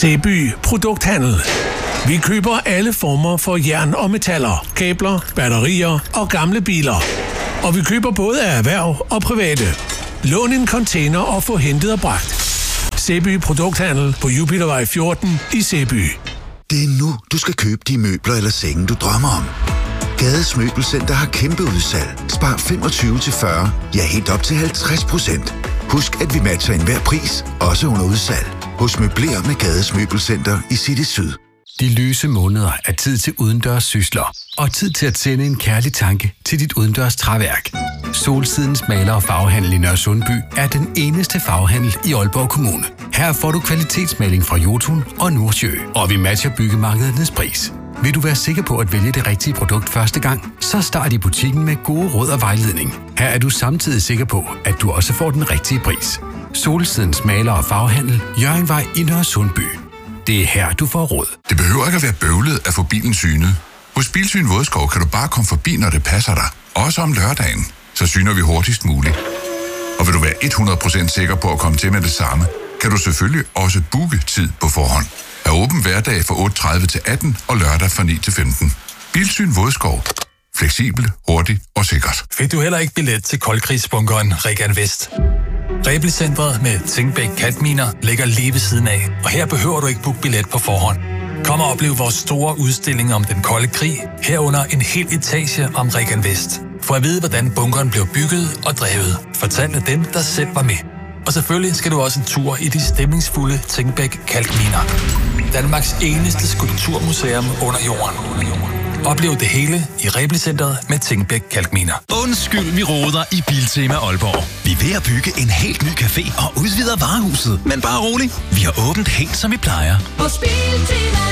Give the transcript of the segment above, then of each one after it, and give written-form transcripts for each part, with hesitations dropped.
Sæby Produkthandel. Vi køber alle former for jern og metaller, kabler, batterier og gamle biler. Og vi køber både af erhverv og private. Lån en container og få hentet og bragt. Sæby Produkthandel på Jupitervej 14 i Sæby. Det er nu, du skal købe de møbler eller senge, du drømmer om. Gades Møbelcenter har kæmpe udsalg. Spar 25-40, ja helt op til 50%. Husk, at vi matcher enhver pris, også under udsalg. Hos Møbler med Gades Møbelcenter i City Syd. De lyse måneder er tid til udendørs sysler og tid til at sende en kærlig tanke til dit udendørs træværk. Solsidens maler- og farvehandel i Nørresundby er den eneste farvehandel i Aalborg Kommune. Her får du kvalitetsmaling fra Jotun og Nordsjø, og vi matcher byggemarkedernes pris. Vil du være sikker på at vælge det rigtige produkt første gang, så start i butikken med gode råd og vejledning. Her er du samtidig sikker på, at du også får den rigtige pris. Solsidens maler- og farvehandel, Hjørringvej i Nørresundby. Det er her, du får råd. Det behøver ikke at være bøvlet at få bilen synet. Hos Bilsyn Vodskov kan du bare komme forbi, når det passer dig. Også om lørdagen. Så syner vi hurtigst muligt. Og vil du være 100% sikker på at komme til med det samme, kan du selvfølgelig også booke tid på forhånd. Er åben hverdag fra 8.30 til 18 og lørdag fra 9 til 15. Bilsyn Vodskov. Fleksibel, hurtig og sikkert. Fik du heller ikke billet til koldkrigsbunkeren Regan Vest? Rebelcentret med Tingbæk Kalkminer ligger lige ved siden af, og her behøver du ikke booke billet på forhånd. Kom og oplev vores store udstilling om den kolde krig, herunder en hel etage om Regan Vest. For at vide, hvordan bunkeren blev bygget og drevet, fortalt af dem, der selv var med. Og selvfølgelig skal du også en tur i de stemningsfulde Tingbæk Kalkminer. Danmarks eneste skulpturmuseum under jorden. Oplev det hele i Rebelcentret med Tingbæk Kalkminer. Undskyld, vi roder i Biltema Aalborg. Vi er ved at bygge en helt ny café og udvider varehuset. Men bare rolig, vi har åbent helt som vi plejer. Hos Biltema.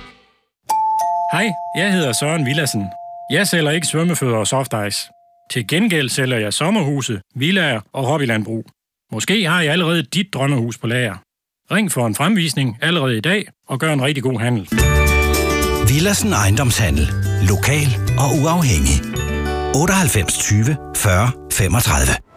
Hej, jeg hedder Søren Villadsen. Jeg sælger ikke svømmefødder og softice. Til gengæld sælger jeg sommerhuse, villaer og hobbylandbrug. Måske har jeg allerede dit drømmehus på lager. Ring for en fremvisning allerede i dag og gør en rigtig god handel. Villadsen Ejendomshandel. Lokal og uafhængig. 98 20 40 35.